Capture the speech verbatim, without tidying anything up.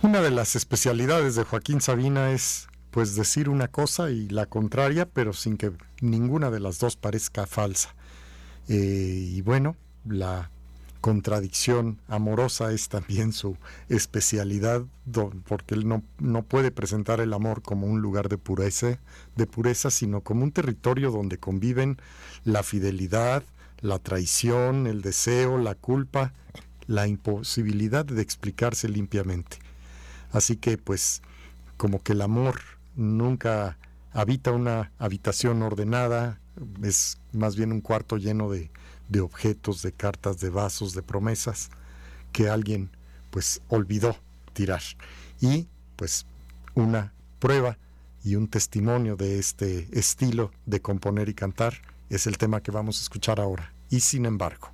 Una de las especialidades de Joaquín Sabina es pues decir una cosa y la contraria, pero sin que ninguna de las dos parezca falsa. Eh, y bueno, la contradicción amorosa es también su especialidad, porque él no, no puede presentar el amor como un lugar de pureza, de pureza, sino como un territorio donde conviven la fidelidad, la traición, el deseo, la culpa, la imposibilidad de explicarse limpiamente. Así que pues como que el amor nunca habita una habitación ordenada, es más bien un cuarto lleno de, de objetos, de cartas, de vasos, de promesas que alguien pues olvidó tirar. Y pues una prueba y un testimonio de este estilo de componer y cantar es el tema que vamos a escuchar ahora. Y sin embargo.